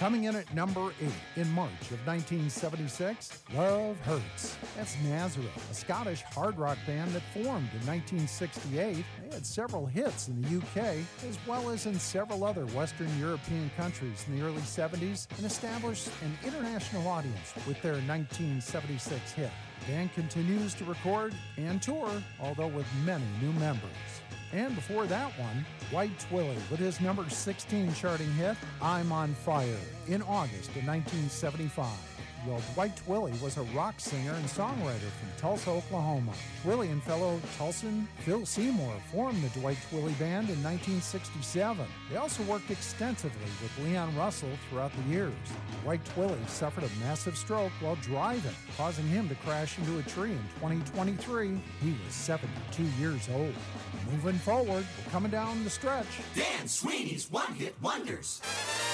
Coming in at number 8 in March of 1976, Love Hurts. That's Nazareth, a Scottish hard rock band that formed in 1968. They had several hits in the UK, as well as in several other Western European countries in the early 70s, and established an international audience with their 1976 hit. The band continues to record and tour, although with many new members. And before that one, Dwight Twilley with his number 16 charting hit, I'm on Fire, in August of 1975. Well, Dwight Twilley was a rock singer and songwriter from Tulsa, Oklahoma. Twilley and fellow Tulsan Phil Seymour formed the Dwight Twilley Band in 1967. They also worked extensively with Leon Russell throughout the years. Dwight Twilley suffered a massive stroke while driving, causing him to crash into a tree in 2023. He was 72 years old. Moving forward, we're coming down the stretch. Dan Sweeney's One Hit Wonders.